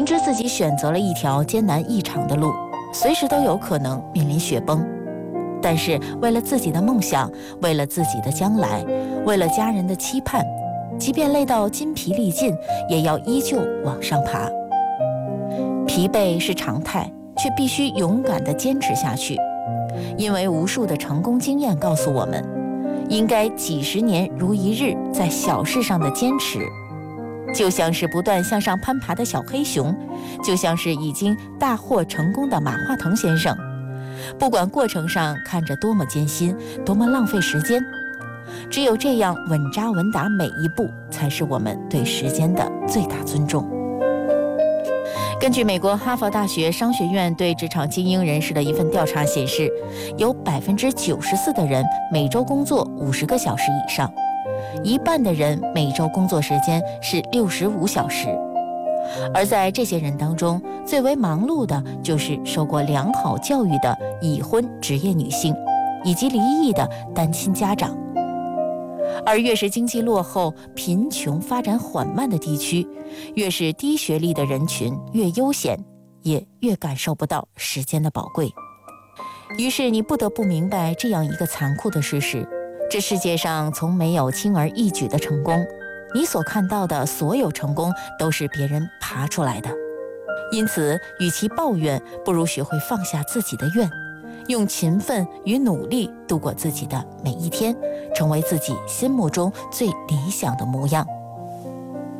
明知自己选择了一条艰难异常的路，随时都有可能面临雪崩，但是为了自己的梦想，为了自己的将来，为了家人的期盼，即便累到筋疲力尽，也要依旧往上爬。疲惫是常态，却必须勇敢地坚持下去，因为无数的成功经验告诉我们，应该几十年如一日在小事上的坚持，就像是不断向上攀爬的小黑熊，就像是已经大获成功的马化腾先生。不管过程上看着多么艰辛，多么浪费时间，只有这样稳扎稳打每一步，才是我们对时间的最大尊重。根据美国哈佛大学商学院对职场精英人士的一份调查显示，有94%的人每周工作50个小时以上，一半的人每周工作时间是65小时。而在这些人当中，最为忙碌的就是受过良好教育的已婚职业女性，以及离异的单亲家长。而越是经济落后、贫穷发展缓慢的地区，越是低学历的人群越悠闲，也越感受不到时间的宝贵。于是你不得不明白这样一个残酷的事实：这世界上从没有轻而易举的成功，你所看到的所有成功都是别人爬出来的。因此，与其抱怨，不如学会放下自己的怨，用勤奋与努力度过自己的每一天，成为自己心目中最理想的模样。